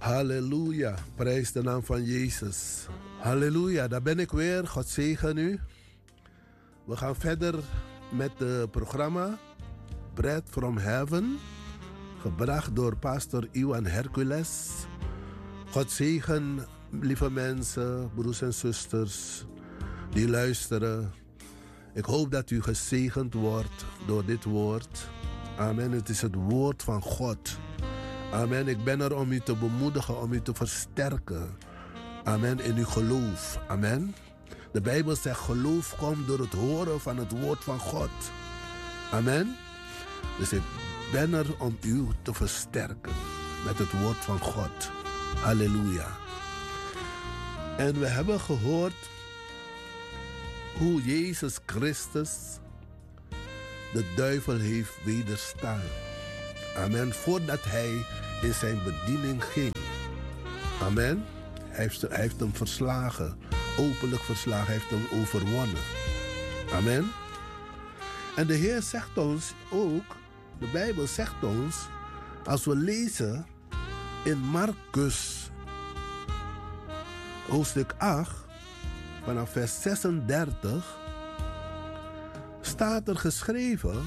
Halleluja, prijs de naam van Jezus. Halleluja, daar ben ik weer. God zegen u. We gaan verder met het programma Bread from Heaven, gebracht door pastor Iwan Hercules. God zegen, lieve mensen, broers en zusters die luisteren. Ik hoop dat u gezegend wordt door dit woord. Amen, het is het woord van God. Amen, ik ben er om u te bemoedigen, om u te versterken. Amen, in uw geloof. Amen. De Bijbel zegt, geloof komt door het horen van het woord van God. Amen. Dus ik ben er om u te versterken met het woord van God. Halleluja. En we hebben gehoord hoe Jezus Christus de duivel heeft wederstaan. Amen. Voordat hij in zijn bediening ging. Amen. Hij heeft hem verslagen. Openlijk verslagen. Hij heeft hem overwonnen. Amen. En de Heer zegt ons ook, de Bijbel zegt ons, als we lezen in Marcus hoofdstuk 8, vanaf vers 36, staat er geschreven,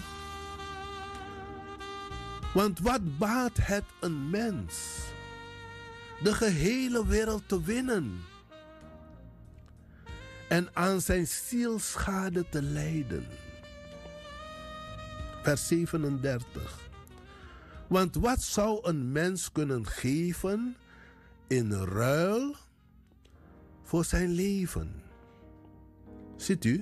want wat baat het een mens de gehele wereld te winnen en aan zijn ziel schade te lijden? Vers 37. Want wat zou een mens kunnen geven in ruil voor zijn leven? Ziet u?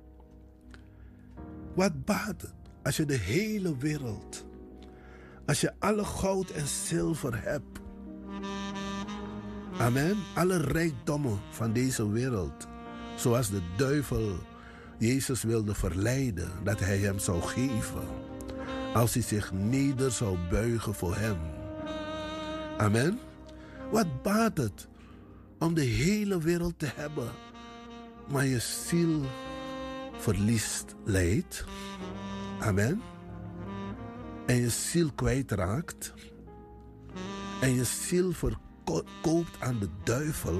Wat baat het als je de hele wereld, als je alle goud en zilver hebt? Amen. Alle rijkdommen van deze wereld. Zoals de duivel Jezus wilde verleiden dat hij hem zou geven. Als hij zich neder zou buigen voor hem. Amen. Wat baat het om de hele wereld te hebben, maar je ziel verliest, lijdt. Amen. En je ziel kwijtraakt. En je ziel verkoopt aan de duivel.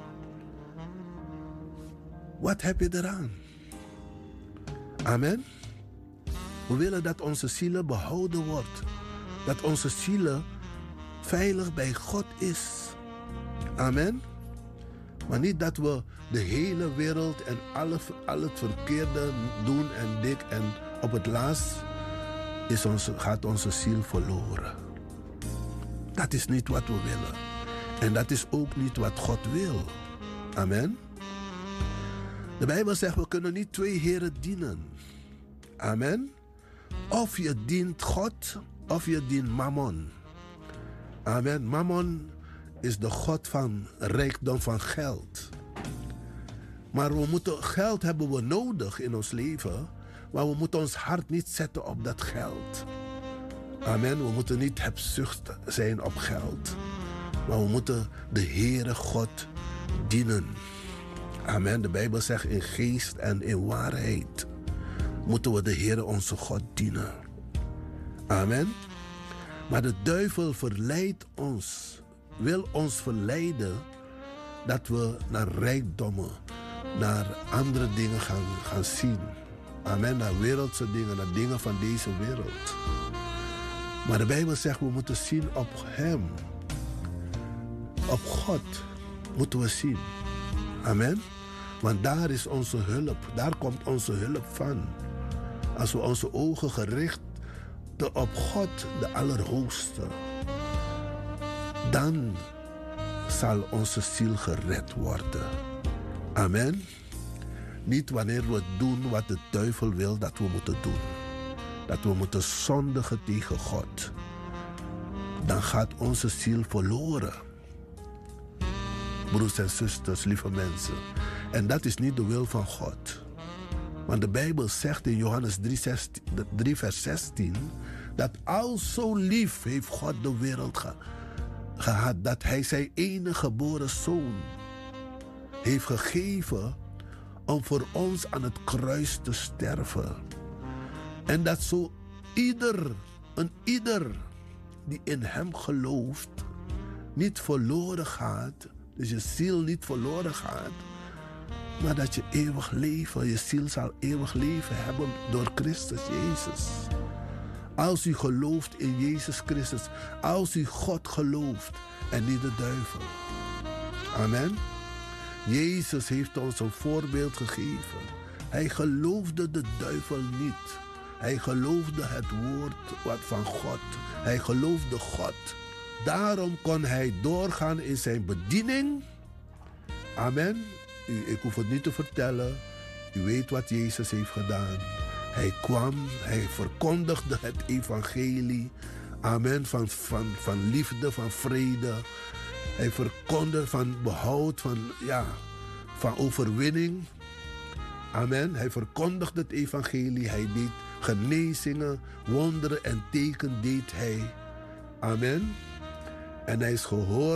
Wat heb je eraan? Amen. We willen dat onze zielen behouden wordt. Dat onze zielen veilig bij God is. Amen. Maar niet dat we de hele wereld en al het verkeerde doen en dik. En op het laatst gaat onze ziel verloren. Dat is niet wat we willen. En dat is ook niet wat God wil. Amen. De Bijbel zegt, we kunnen niet twee heren dienen. Amen. Of je dient God, of je dient Mammon. Amen. Mammon is de god van rijkdom van geld. Maar geld hebben we nodig in ons leven. Maar we moeten ons hart niet zetten op dat geld. Amen. We moeten niet hebzucht zijn op geld. Maar we moeten de Heere God dienen. Amen. De Bijbel zegt in geest en in waarheid moeten we de Heere onze God dienen. Amen. Maar de duivel verleidt ons, wil ons verleiden dat we naar rijkdommen, naar andere dingen gaan zien. Amen. Naar wereldse dingen, naar dingen van deze wereld. Maar de Bijbel zegt, we moeten zien op Hem. Op God moeten we zien. Amen. Want daar is onze hulp. Daar komt onze hulp van. Als we onze ogen gericht op God, de Allerhoogste, dan zal onze ziel gered worden. Amen. Niet wanneer we doen wat de duivel wil dat we moeten doen. Dat we moeten zondigen tegen God. Dan gaat onze ziel verloren. Broers en zusters, lieve mensen. En dat is niet de wil van God. Want de Bijbel zegt in Johannes 3 vers 16... dat al zo lief heeft God de wereld gehad... dat hij zijn enige geboren zoon heeft gegeven... om voor ons aan het kruis te sterven. En dat zo ieder die in hem gelooft... niet verloren gaat. Dus je ziel niet verloren gaat. Maar dat je eeuwig leven, je ziel zal eeuwig leven hebben door Christus Jezus. Als u gelooft in Jezus Christus. Als u God gelooft en niet de duivel. Amen. Jezus heeft ons een voorbeeld gegeven. Hij geloofde de duivel niet. Hij geloofde het woord van God. Hij geloofde God. Daarom kon hij doorgaan in zijn bediening. Amen. Ik hoef het niet te vertellen. U weet wat Jezus heeft gedaan. Hij kwam, hij verkondigde het evangelie. Amen. Van liefde, van vrede. Hij verkondigde van behoud, van overwinning. Amen. Hij verkondigde het evangelie. Hij deed genezingen, wonderen en teken deed hij. Amen. En hij is gehoord